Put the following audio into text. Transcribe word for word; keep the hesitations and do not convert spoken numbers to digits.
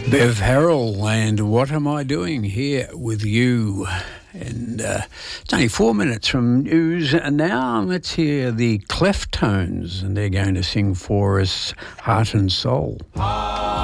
Bev Harrell, and what am I doing here with you? And uh, it's only four minutes from news now. Let's hear the Cleftones, and they're going to sing for us Heart and Soul. Heart